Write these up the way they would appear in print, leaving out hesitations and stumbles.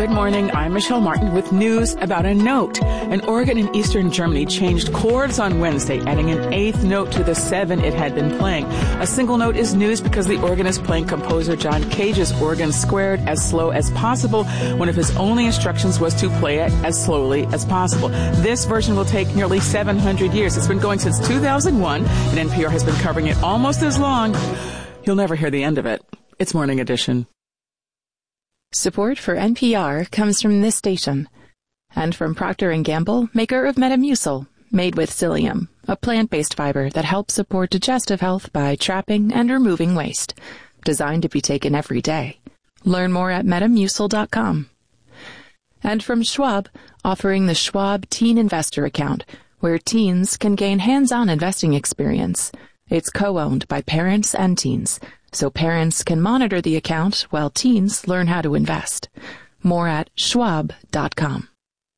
Good morning. I'm Michelle Martin with news about a note. An organ in eastern Germany changed chords on Wednesday, adding an eighth note to the 7 it had been playing. A single note is news because the organ is playing composer John Cage's organ squared as slow as possible. One of his only instructions was to play it as slowly as possible. This version will take nearly 700 years. It's been going since 2001, and NPR has been covering it almost as long. You'll never hear the end of it. It's Morning Edition. Support for NPR comes from this station and from Procter & Gamble, maker of Metamucil, made with psyllium, a plant-based fiber that helps support digestive health by trapping and removing waste. Designed to be taken every day. Learn more at Metamucil.com. And from Schwab, offering the Schwab Teen Investor Account, where teens can gain hands-on investing experience. It's co-owned by parents and teens, so parents can monitor the account while teens learn how to invest. More at schwab.com.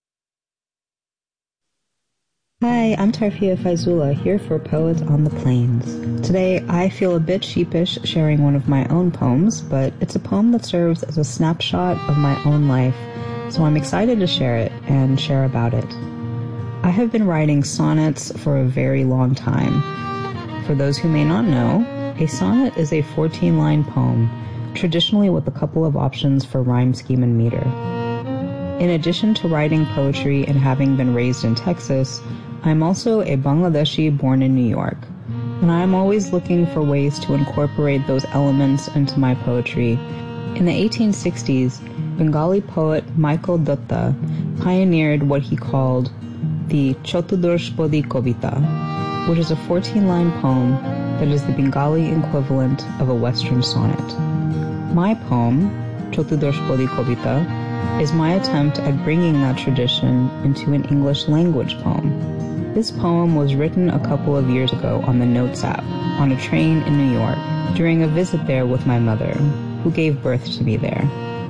Hi, I'm Tarfia Faizullah, here for Poets on the Plains. Today, I feel a bit sheepish sharing one of my own poems, but it's a poem that serves as a snapshot of my own life, so I'm excited to share it and share about it. I have been writing sonnets for a very long time. For those who may not know, a sonnet is a 14-line poem, traditionally with a couple of options for rhyme scheme and meter. In addition to writing poetry and having been raised in Texas, I'm also a Bangladeshi born in New York, and I'm always looking for ways to incorporate those elements into my poetry. In the 1860s, Bengali poet Michael Dutta pioneered what he called the Chotudoshpadi Kobita, which is a 14-line poem that is the Bengali equivalent of a Western sonnet. My poem, Chotudoshpadi Kobita, is my attempt at bringing that tradition into an English language poem. This poem was written a couple of years ago on the Notes app, on a train in New York, during a visit there with my mother, who gave birth to me there.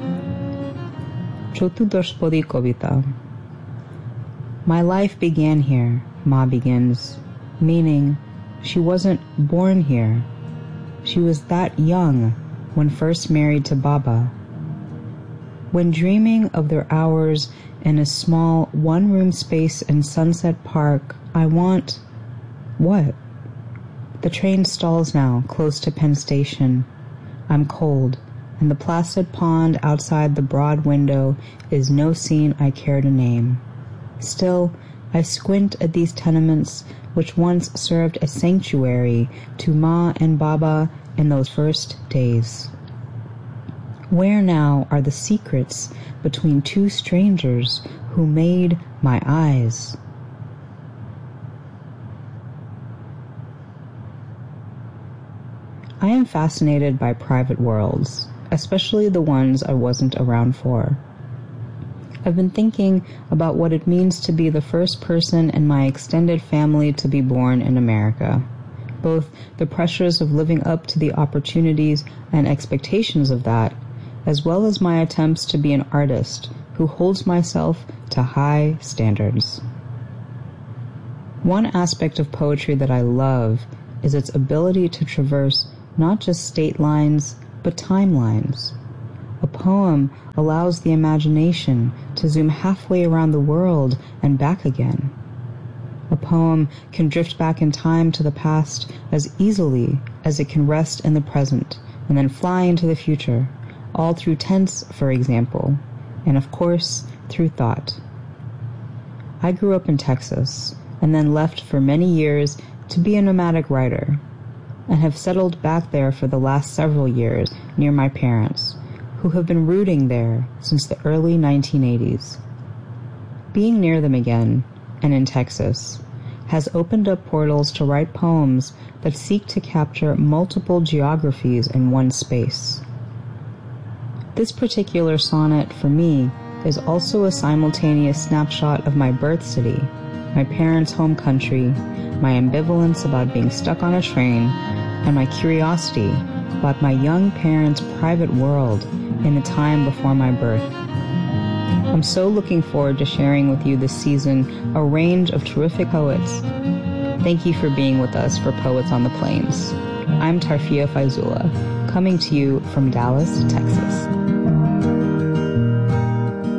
Chotudoshpadi Kobita. My life began here, Ma begins, meaning she wasn't born here. She was that young when first married to Baba. When dreaming of their hours in a small one-room space in Sunset Park, I want... what? The train stalls now, close to Penn Station. I'm cold, and the placid pond outside the broad window is no scene I care to name. Still, I squint at these tenements which once served as sanctuary to Ma and Baba in those first days. Where now are the secrets between two strangers who made my eyes? I am fascinated by private worlds, especially the ones I wasn't around for. I've been thinking about what it means to be the first person in my extended family to be born in America. Both the pressures of living up to the opportunities and expectations of that, as well as my attempts to be an artist who holds myself to high standards. One aspect of poetry that I love is its ability to traverse not just state lines, but timelines. A poem allows the imagination to zoom halfway around the world and back again. A poem can drift back in time to the past as easily as it can rest in the present and then fly into the future, all through tense, for example, and of course, through thought. I grew up in Texas and then left for many years to be a nomadic writer, and have settled back there for the last several years near my parents, who have been rooting there since the early 1980s. Being near them again, and in Texas, has opened up portals to write poems that seek to capture multiple geographies in one space. This particular sonnet, for me, is also a simultaneous snapshot of my birth city, my parents' home country, my ambivalence about being stuck on a train, and my curiosity about my young parents' private world in the time before my birth. I'm so looking forward to sharing with you this season a range of terrific poets. Thank you for being with us for Poets on the Plains. I'm Tarfia Faizullah, coming to you from Dallas, Texas.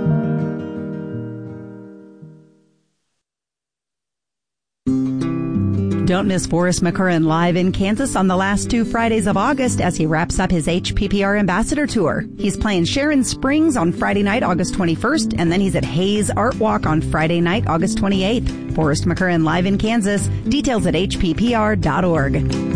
Don't miss Forrest McCurran live in Kansas on the last 2 Fridays of August as he wraps up his HPPR Ambassador Tour. He's playing Sharon Springs on Friday night, August 21st, and then he's at Hayes Art Walk on Friday night, August 28th. Forrest McCurran live in Kansas. Details at hppr.org.